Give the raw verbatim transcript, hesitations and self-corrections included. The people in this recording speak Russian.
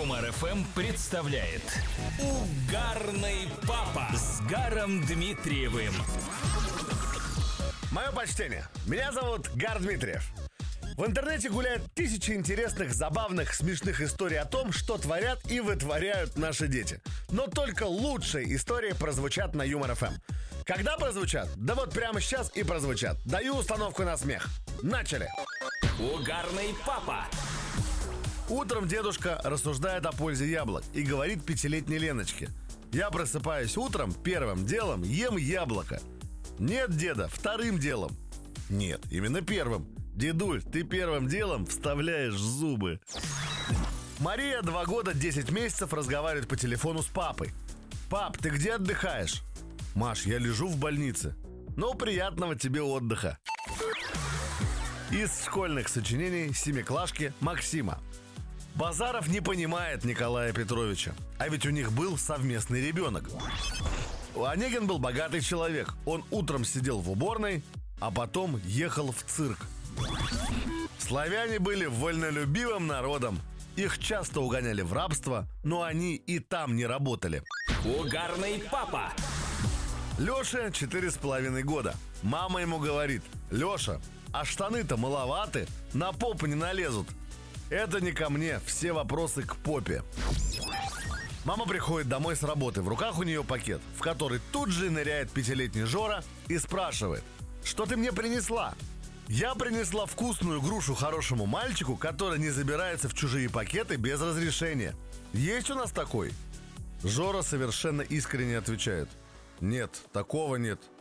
Юмор эф эм представляет Угарный папа с Гаром Дмитриевым. Мое почтение. Меня зовут Гар Дмитриев. В интернете гуляют тысячи интересных, забавных, смешных историй о том, что творят и вытворяют наши дети. Но только лучшие истории прозвучат на Юмор эф эм. Когда прозвучат? Да вот прямо сейчас и прозвучат. Даю установку на смех. Начали! Угарный папа. Утром дедушка рассуждает о пользе яблок и говорит пятилетней Леночке: «Я просыпаюсь утром, первым делом ем яблоко». «Нет, деда, вторым делом». «Нет, именно первым». «Дедуль, ты первым делом вставляешь зубы». Мария два года десять месяцев разговаривает по телефону с папой. «Пап, ты где отдыхаешь?» «Маш, я лежу в больнице». «Ну, приятного тебе отдыха». Из школьных сочинений семиклашки Максима. Базаров не понимает Николая Петровича, а ведь у них был совместный ребенок. Онегин был богатый человек. Он утром сидел в уборной, а потом ехал в цирк. Славяне были вольнолюбивым народом. Их часто угоняли в рабство, но они и там не работали. Угарный папа. Леше четыре с половиной года. Мама ему говорит: «Леша, а штаны-то маловаты, на попу не налезут». Это не ко мне, все вопросы к попе. Мама приходит домой с работы, в руках у нее пакет, в который тут же ныряет пятилетний Жора и спрашивает: «Что ты мне принесла?» «Я принесла вкусную грушу хорошему мальчику, который не забирается в чужие пакеты без разрешения. Есть у нас такой?» Жора совершенно искренне отвечает: «Нет, такого нет.